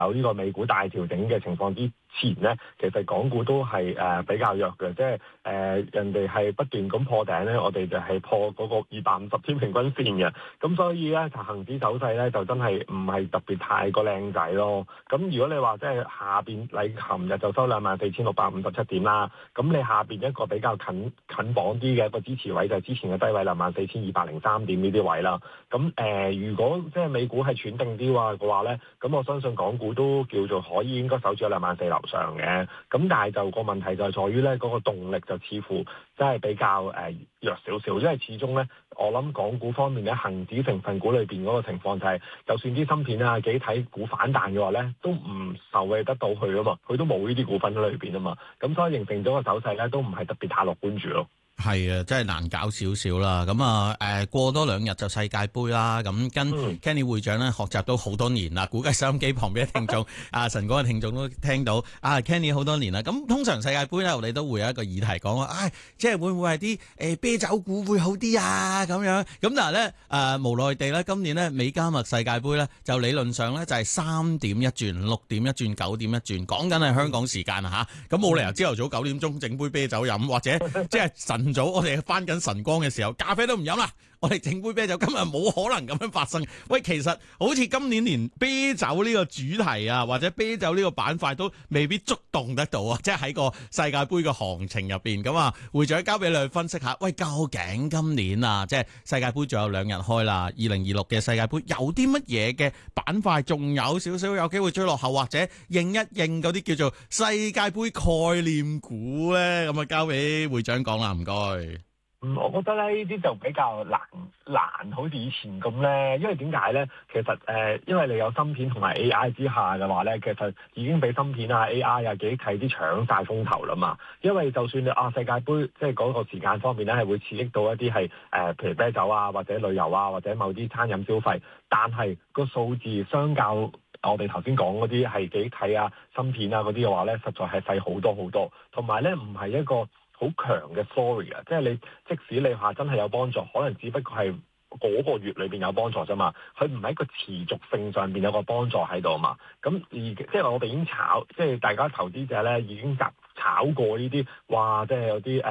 有呢個美股大調整嘅情況之前咧，其實港股都係比較弱嘅，即係人哋係不斷咁破頂咧，我哋就係破嗰個250天平均線嘅，咁所以咧恆指走勢咧就真係唔係特別太過靚仔咯。咁如果你話即係下邊，你琴日就收24,657點啦，咁你下邊一個比較近榜啲嘅一個支持位就係之前嘅低位24,203點呢啲位啦。咁如果即係美股係喘定啲嘅話咧，咁我相信港股都叫做可以應該守住24,000樓上嘅。咁但係就個問題就係在於咧嗰個動力就似乎真係比較弱少少，因為始終咧我諗港股方面咧恆指成分股裏邊嗰個情況就係，就算啲芯片啊幾體股反彈嘅話咧，都唔受惠得到佢啊嘛，佢都冇呢啲股份喺裏邊啊嘛，咁所以形成咗個走勢咧都唔係特別太樂觀住咯。 係啊，真係難搞少少啦。咁啊，過多2日就世界盃啦。咁跟 Kenny 會長咧學習到好多年啦。估計收音機旁邊嘅聽眾，陳哥嘅聽眾都聽到。Kenny 好多年啦。咁通常世界盃咧，我哋都會有一個議題講話，即係會唔會係啲啤酒股會好啲啊？咁樣。咁但係咧，無奈地咧，今年咧美加墨世界盃咧，就理論上咧就係3點一轉、6點一轉、9點一轉，講緊係香港時間啊嚇。咁冇理由朝頭早9點鐘整杯啤酒飲，或者即係晨早我哋翻緊晨光嘅時候，咖啡都唔飲啦，我哋整杯啤酒，今日冇可能咁樣發生。喂，其實好似今年連啤酒呢個主題啊，或者啤酒呢個板塊都未必觸動得到啊！即係喺個世界盃嘅行情入邊，咁啊，會長交俾你去分析下。喂，究竟今年啊，即係世界盃仲有2日開啦，2026嘅世界盃有啲乜嘢嘅板塊仲有少少有機會追落後，或者認一認嗰啲叫做世界盃概念股咧？咁啊，交俾會長講啦，唔該。 我覺得咧呢啲就比較難，好似以前咁咧。因為點解咧？其實因為你有芯片同埋 AI 之下嘅話咧，其實已經俾芯片啊、AI 啊幾體啲搶晒風頭啦嘛。因為就算你世界盃即係嗰個時間方面咧，係會刺激到一啲係譬如啤酒啊，或者旅遊啊，或者某啲餐飲消費，但係個數字相較我哋頭先講嗰啲係幾體啊、芯片啊嗰啲嘅話咧，實在係細好多好多，同埋咧唔係一個好強嘅 story 啊，即係你即使你話真係有幫助，可能只不過係嗰個月裏邊有幫助啫嘛，佢唔係一個持續性上邊有個幫助喺度嘛。咁而即係我哋已經即係大家投資者咧已經炒過呢啲，哇！即係有啲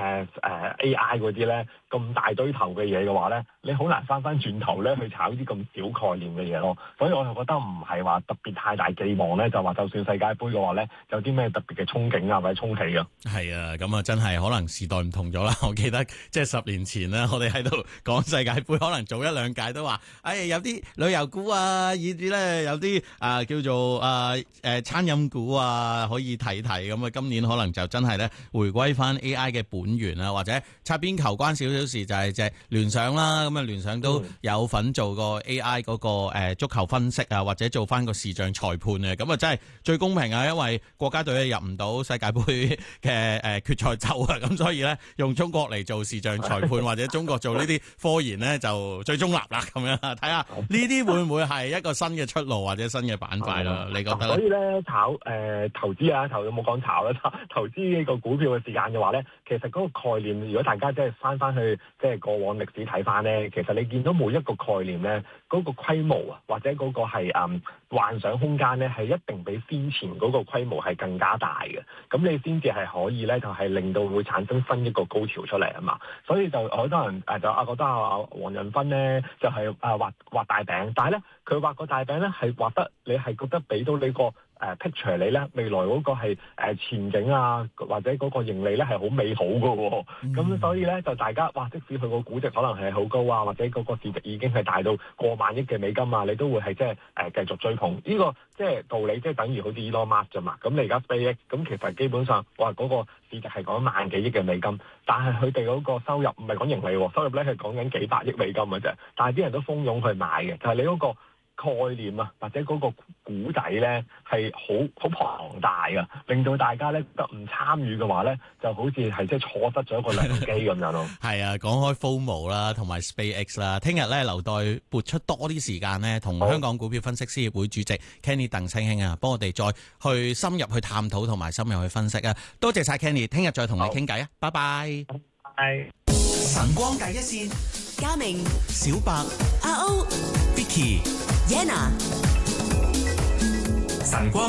AI 嗰啲咧咁大堆頭嘅嘢嘅話咧，你好難翻轉頭咧去炒啲咁小概念嘅嘢咯。所以我就覺得唔係話特別太大寄望咧，就話就算世界盃嘅話咧，有啲咩特別嘅憧憬啊或者衝起嘅。 係啊，咁啊真係可能時代唔同咗啦。我記得即係10年前咧，我哋喺度講世界盃，可能早1-2屆都話，有啲旅遊股啊，以至咧有啲叫做餐飲股啊可以睇睇。咁啊，今年可能就真係咧回歸翻 AI 嘅本源啦，或者擦邊球關少少事就係隻聯想啦。咁啊，聯想都有份做個 AI 嗰個足球分析啊，或者做翻個視像裁判嘅。咁啊，真係最公平啊，因為國家隊入唔到世界盃嘅決賽周啊，咁所以咧用中國嚟做視像裁判或者中國做呢啲科研咧就最中立啦。咁樣睇下呢啲會唔會係一個新嘅出路或者新嘅板塊啦？你覺得？ 所以咧投資啊，有冇講炒啦？投資呢個股票嘅時間嘅話咧，其實嗰個概念，如果大家即係翻去即係過往歷史睇翻咧，其實你見到每一個概念咧，嗰個規模啊，或者嗰個係幻想空間咧，係一定比先前嗰個規模係更加大嘅。咁你先至係可以咧，就係令到會產生新一個高潮出嚟啊嘛。所以就好多人就覺得黃仁勳咧就係畫大餅，但係咧佢畫個大餅咧係畫得你係覺得俾到你個picture 你咧未來嗰個係前景啊，或者嗰個盈利咧係好美好㗎喎。咁所以咧就大家即使佢個估值可能係好高啊，或者嗰個市值已經係大到過萬億嘅美金啊，你都會係即係繼續追捧呢個即係道理，即係等於好似 Elon Musk 啫嘛。咁你而家 SpaceX 咁其實基本上嗰個市值係講萬幾億嘅美金，但係佢哋嗰個收入唔係講盈利喎，收入咧係講緊幾百億美金嘅啫。但係啲人都蜂擁去買嘅，就係你嗰個概念啊，或者嗰個股仔咧係好龐大㗎，令到大家咧得唔參與嘅話咧，就好似係即係錯失咗一個良機咁樣咯。 係啊，講開 FOMO 啦，同埋 SpaceX 啦，聽日咧留待撥出多啲時間咧，同香港股票分析師協會主席 Kenny 鄧清興啊，幫我哋再去深入去探討同埋深入去分析啊。多謝晒 Kenny， 聽日再同你傾偈啊，拜拜。 拜。 晨光第一線， 嘉明、 小白、 阿歐、 Vicky、 Yenna。 晨光